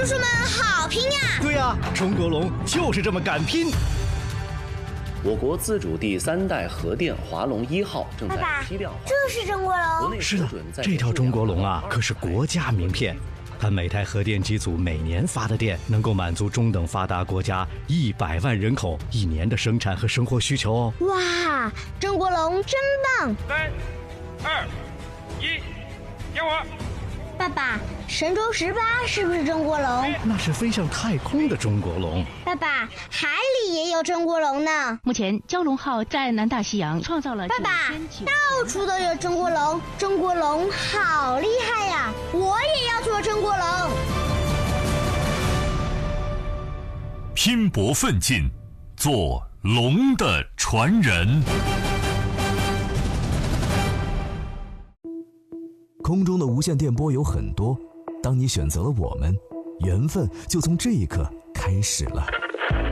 叔叔们好拼呀！ 对呀，中国龙就是这么敢拼。 我国自主第3代核电华龙1号正在批量化。 这是中国龙？ 是的，这条中国龙啊，可是国家名片。它每台核电机组每年发的电，能够满足中等发达国家100万人口1年的生产和生活需求哦。 哇，中国龙真棒 ！3、2、1，点火！ 爸爸，神舟18是不是中国龙？ 那是飞向太空的中国龙。 爸爸，海里也有中国龙呢。 目前蛟龙号在南大西洋创造了爸爸，到处都有中国龙，中国龙好厉害呀！我也要做中国龙。 拼搏奋进，做龙的传人。 空中的无线电波有很多，当你选择了我们，缘分就从这一刻开始了。